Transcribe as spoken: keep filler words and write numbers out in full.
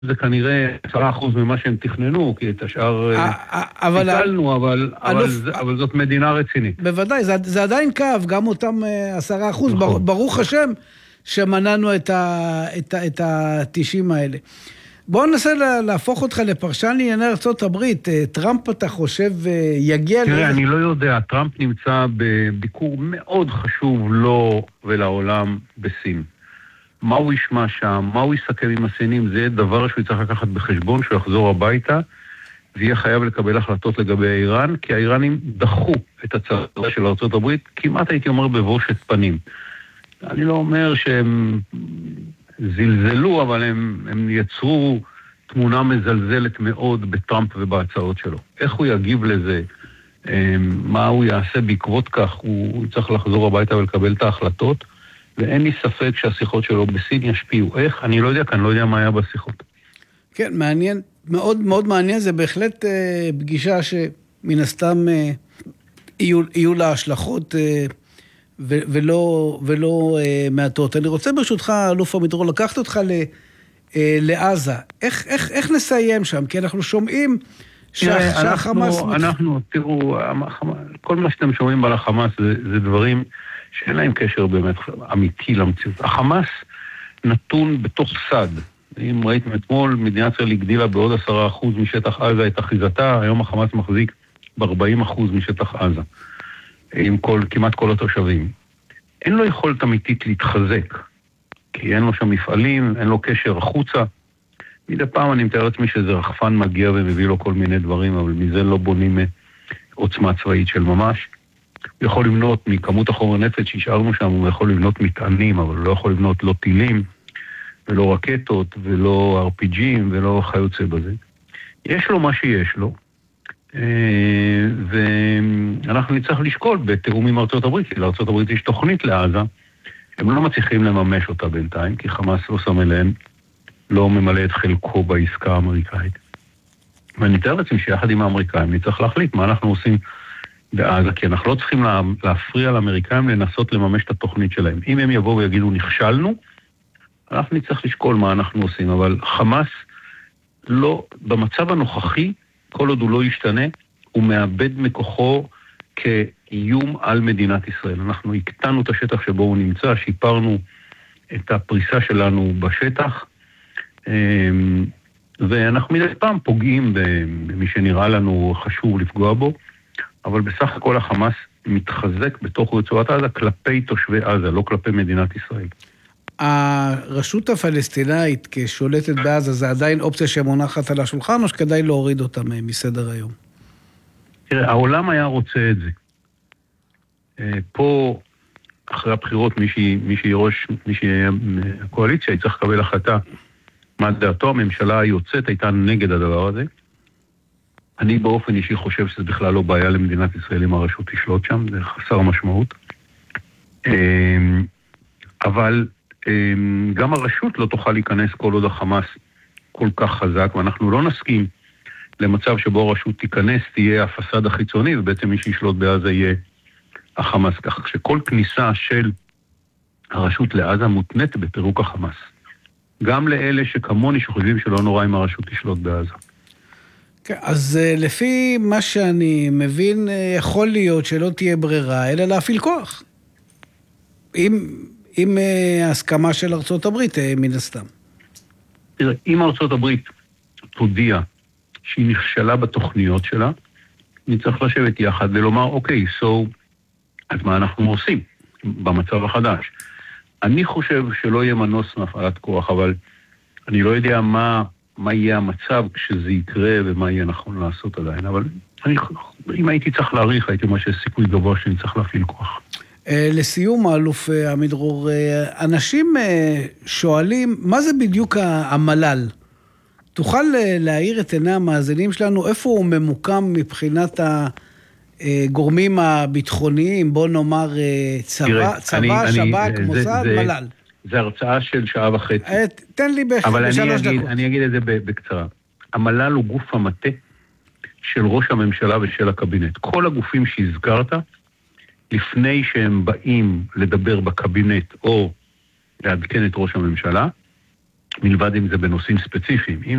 זה כנראה עשרה אחוז ממה שהם תכננו, כי את השאר פיצלנו, אבל, אבל, אבל זאת מדינה רצינית. בוודאי, זה, זה עדיין קו, גם אותם עשרה אחוז, נכון. ברוך השם שמנענו את ה, את ה, את ה-תשעים האלה. בואו ננסה להפוך אותך לפרשן לענייני ארצות הברית. טראמפ, אתה חושב, יגיע... תראה, אני לא יודע, טראמפ נמצא בביקור מאוד חשוב לו ולעולם בסין. מה הוא ישמע שם, מה הוא יסכם עם הסינים, זה דבר שהוא צריך לקחת בחשבון, שהוא יחזור הביתה, ויהיה חייב לקבל החלטות לגבי איראן, כי האיראנים דחו את הצעדה של ארצות הברית, כמעט הייתי אומר בבושת פנים. אני לא אומר שהם זלזלו, אבל הם, הם יצרו תמונה מזלזלת מאוד בטראמפ ובהצעות שלו. איך הוא יגיב לזה? מה הוא יעשה בעקבות כך? הוא צריך לחזור הביתה ולקבל את ההחלטות, ואין לי ספק שהשיחות שלו בסין ישפיעו. איך? אני לא יודע, כי אני לא יודע מה היה בשיחות. כן, מעניין, מאוד מאוד מעניין, זה בהחלט אה, פגישה שמן הסתם אה, יהיו, יהיו לה השלכות אה, ו, ולא, ולא אה, מעטות. אני רוצה ברשותך, אלוף המדרור, לקחת אותך ל, אה, לעזה. איך, איך, איך נסיים שם? כי אנחנו שומעים שה, שהחמאס... אנחנו, אנחנו, תראו, כל מה שאתם שומעים על החמאס זה, זה דברים... שאין להם קשר באמת אמיתי למציאות. החמאס נתון בתוך סד. אם ראיתם אתמול, מדינת ישראל הגדילה בעוד עשרה אחוז משטח עזה את אחיזתה, היום החמאס מחזיק ב-ארבעים אחוז משטח עזה, עם כל, כמעט כל התושבים. אין לו יכולת אמיתית להתחזק, כי אין לו שם מפעלים, אין לו קשר החוצה. מדי פעם אני מתאר לעצמי שזה רחפן מגיע ומביא לו כל מיני דברים, אבל מזה לא בונים עוצמה צבאית של ממש. הוא יכול לבנות מכמות החומר נפץ שהשארנו שם, הוא יכול לבנות מטענים, אבל הוא לא יכול לבנות לא טילים, ולא רקטות, ולא אר פי ג'ים, ולא חיוצא בזה. יש לו מה שיש לו, ואנחנו נצטרך לשקול בתיאום עם ארצות הברית, כי לארצות הברית יש תוכנית לעזה, הם לא מצליחים לממש אותה בינתיים, כי חמאס לא שם אליהן, לא ממלא את חלקו בעסקה האמריקאית. ואני מתאר לעצמי שיחד עם האמריקאים נצטרך להחליט מה אנחנו עושים בעזה, כי אנחנו לא צריכים לה, להפריע לאמריקאים לנסות לממש את התוכנית שלהם. אם הם יבואו ויגידו נכשלנו, אנחנו נצטרך לשקול מה אנחנו עושים, אבל חמאס לא, במצב הנוכחי, כל עוד הוא לא ישתנה, הוא מאבד מכוחו כאיום על מדינת ישראל. אנחנו הקטנו את השטח שבו הוא נמצא, שיפרנו את הפריסה שלנו בשטח, ואנחנו מדי פעם פוגעים במי שנראה לנו חשוב לפגוע בו, אבל בסך הכל החמאס מתחזק בתוך רצועת עזה כלפי תושבי עזה, לא כלפי מדינת ישראל. הרשות הפלסטינאית כשולטת בעזה, זה עדיין אופציה שמונחת על השולחן, או שכדאי להוריד אותה מסדר היום? תראה, העולם היה רוצה את זה. פה, אחרי הבחירות, מי שהיא ראש, מי שהיא הקואליציה, היא צריך לקבל החלטה מה דעתו. הממשלה היוצאת הייתה נגד הדבר הזה. אני באופן אישי חושב שזה בכלל לא בעיה למדינת ישראל אם הרשות תשלוט שם, זה חסר משמעות. אבל גם הרשות לא תוכל להיכנס כל עוד החמאס כל כך חזק, ואנחנו לא נסכים למצב שבו הרשות תיכנס, תהיה הפסד החיצוני, ובעצם מי שישלוט בעזה יהיה החמאס, כך שכל כניסה של הרשות לעזה מותנית בפירוק החמאס. גם לאלה שכמוני שחושבים שלא נורא אם הרשות תשלוט בעזה. אז לפי מה שאני מבין, יכול להיות שלא תהיה ברירה, אלא להפעיל כוח. עם, עם הסכמה של ארצות הברית, מן הסתם. תראה, אם ארצות הברית תודיע שהיא נכשלה בתוכניות שלה, נצטרך לשבת יחד ולומר, אוקיי, so, אז מה אנחנו עושים במצב החדש? אני חושב שלא יהיה מנוס מהפעלת כוח, אבל אני לא יודע מה... מה יהיה המצב כשזה יקרה ומה יהיה נכון לעשות עדיין. אבל אני, אם הייתי צריך להעריך, הייתי אומר שיש סיכוי גבוה שאני צריך להפעיל כוח. לסיום, האלוף המדרור, אנשים שואלים, מה זה בדיוק המל"ל? תוכל להעיר את עיני המאזינים שלנו, איפה הוא ממוקם מבחינת הגורמים הביטחוניים, בוא נאמר צבא, צבא, שב"כ, מוסד, מל"ל. זה הרצאה של שעה וחצי. תן לי בשלוש דקות. אני אגיד את זה בקצרה. המל"ל הוא גוף המטה של ראש הממשלה ושל הקבינט. כל הגופים שהזכרת, לפני שהם באים לדבר בקבינט או לעדכן את ראש הממשלה, מלבד אם זה בנושאים ספציפיים. אם